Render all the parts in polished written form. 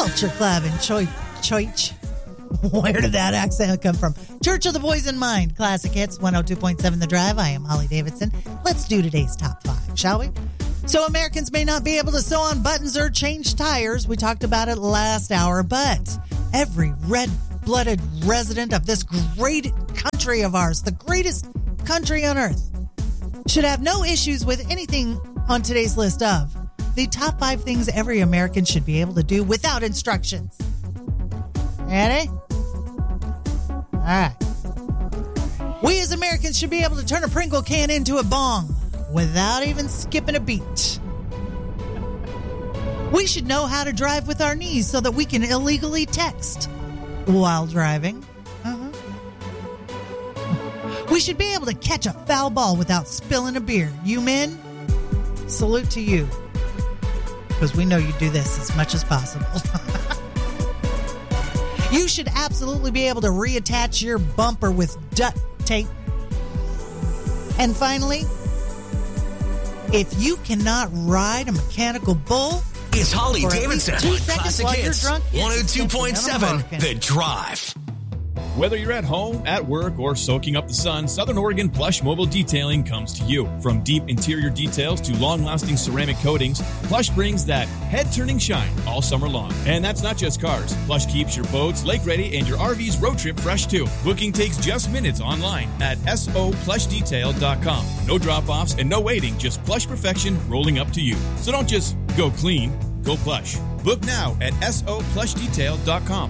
Culture Club in Choich. Where did that accent come from? Church of the Boys in Mind. Classic Hits, 102.7 The Drive. I am Holly Davidson. Let's do today's top 5, shall we? So Americans may not be able to sew on buttons or change tires. We talked about it last hour, but every red-blooded resident of this great country of ours, the greatest country on earth, should have no issues with anything on today's list of the top 5 things every American should be able to do without instructions. Ready? All right. We as Americans should be able to turn a Pringle can into a bong without even skipping a beat. We should know how to drive with our knees so that we can illegally text while driving. We should be able to catch a foul ball without spilling a beer. You men, salute to you, because we know you do this as much as possible. You should absolutely be able to reattach your bumper with duct tape. And finally, if you cannot ride a mechanical bull, it's Holly Davidson. 2 seconds Classic while Hits, you're drunk, 102.7 The Drive. Whether you're at home, at work, or soaking up the sun, Southern Oregon Plush Mobile Detailing comes to you. From deep interior details to long-lasting ceramic coatings, Plush brings that head-turning shine all summer long. And that's not just cars. Plush keeps your boats lake-ready and your RV's road trip fresh, too. Booking takes just minutes online at soplushdetail.com. No drop-offs and no waiting, just plush perfection rolling up to you. So don't just go clean, go plush. Book now at soplushdetail.com.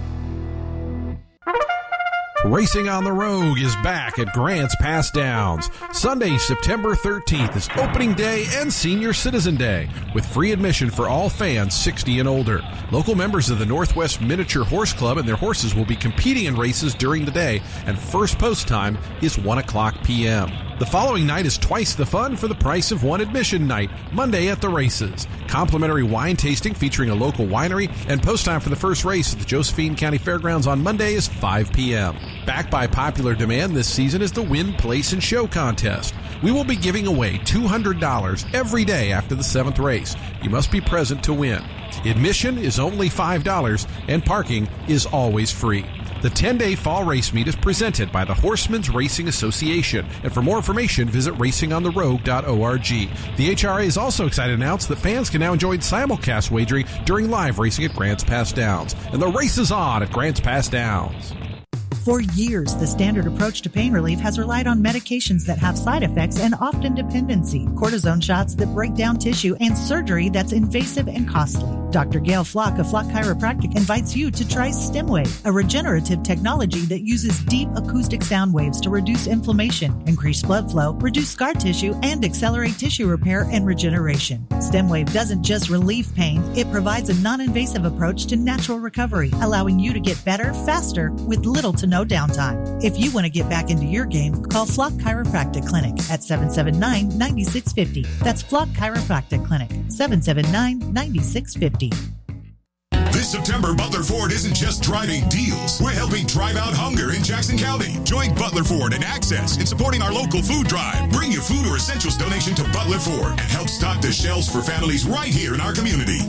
Racing on the Rogue is back at Grants Pass Downs. Sunday, September 13th is opening day and senior citizen day with free admission for all fans 60 and older. Local members of the Northwest Miniature Horse Club and their horses will be competing in races during the day, and first post time is 1 o'clock p.m. The following night is twice the fun for the price of one admission night, Monday at the races. Complimentary wine tasting featuring a local winery, and post time for the first race at the Josephine County Fairgrounds on Monday is 5 p.m. Backed by popular demand this season is the Win, Place, and Show contest. We will be giving away $200 every day after the 7th race. You must be present to win. Admission is only $5, and parking is always free. The 10-day fall race meet is presented by the Horsemen's Racing Association, and for more information, visit racingontherogue.org. The HRA is also excited to announce that fans can now enjoy simulcast wagering during live racing at Grants Pass Downs, and the race is on at Grants Pass Downs. For years, the standard approach to pain relief has relied on medications that have side effects and often dependency, cortisone shots that break down tissue, and surgery that's invasive and costly. Dr. Gail Flock of Flock Chiropractic invites you to try StemWave, a regenerative technology that uses deep acoustic sound waves to reduce inflammation, increase blood flow, reduce scar tissue, and accelerate tissue repair and regeneration. StemWave doesn't just relieve pain, it provides a non-invasive approach to natural recovery, allowing you to get better, faster, with little to no downtime. If you want to get back into your game, call Flock Chiropractic Clinic at 779-9650. That's Flock Chiropractic Clinic, 779-9650. This September, Butler Ford isn't just driving deals. We're helping drive out hunger in Jackson County. Join Butler Ford and Access in supporting our local food drive. Bring your food or essentials donation to Butler Ford and help stock the shelves for families right here in our community.